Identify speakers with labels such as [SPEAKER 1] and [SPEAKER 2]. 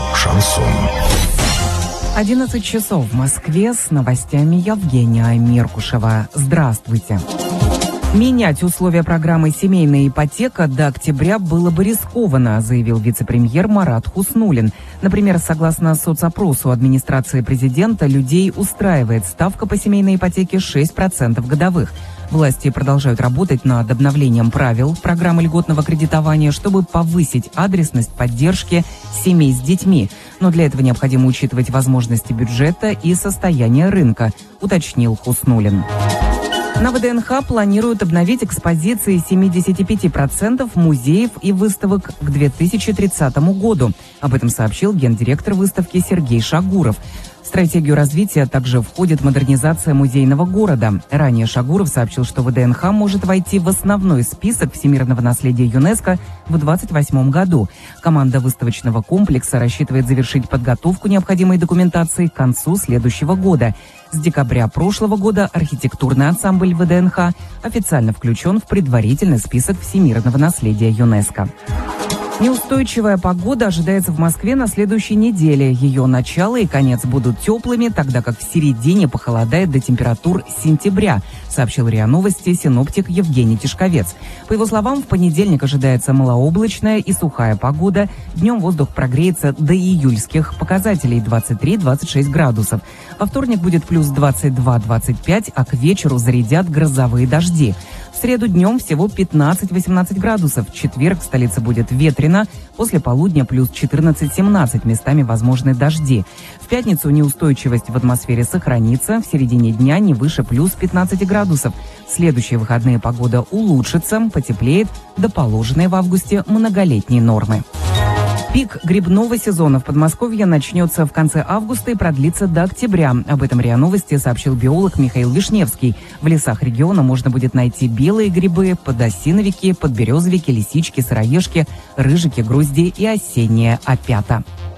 [SPEAKER 1] шансон.
[SPEAKER 2] 11 часов в Москве, с новостями Евгения Меркушева. Здравствуйте. Менять условия программы «Семейная ипотека» до октября было бы рискованно, заявил вице-премьер Марат Хуснуллин. Например, согласно соцопросу администрации президента, людей устраивает ставка по семейной ипотеке 6% годовых. Власти продолжают работать над обновлением правил программы льготного кредитования, чтобы повысить адресность поддержки семей с детьми. Но для этого необходимо учитывать возможности бюджета и состояние рынка, уточнил Хуснуллин. На ВДНХ планируют обновить экспозиции 75% музеев и выставок к 2030 году. Об этом сообщил гендиректор выставки Сергей Шагуров. В стратегию развития также входит модернизация музейного города. Ранее Шагуров сообщил, что ВДНХ может войти в основной список всемирного наследия ЮНЕСКО в 2028 году. Команда выставочного комплекса рассчитывает завершить подготовку необходимой документации к концу следующего года. С декабря прошлого года архитектурный ансамбль ВДНХ официально включен в предварительный список всемирного наследия ЮНЕСКО. Неустойчивая погода ожидается в Москве на следующей неделе. Ее начало и конец будут теплыми, тогда как в середине похолодает до температур сентября, сообщил РИА Новости синоптик Евгений Тишковец. По его словам, в понедельник ожидается малооблачная и сухая погода. Днем воздух прогреется до июльских показателей 23-26 градусов. Во вторник будет плюс 22-25, а к вечеру зарядят грозовые дожди. В среду днем всего 15-18 градусов. В четверг в столице будет ветрено. После полудня плюс 14-17, местами возможны дожди. В пятницу неустойчивость в атмосфере сохранится. В середине дня не выше плюс 15 градусов. В следующие выходные погода улучшится, потеплеет до положенной в августе многолетней нормы. Пик грибного сезона в Подмосковье начнется в конце августа и продлится до октября. Об этом РИА Новости сообщил биолог Михаил Вишневский. В лесах региона можно будет найти белые грибы, подосиновики, подберезовики, лисички, сыроежки, рыжики, грузди и осенняя опята.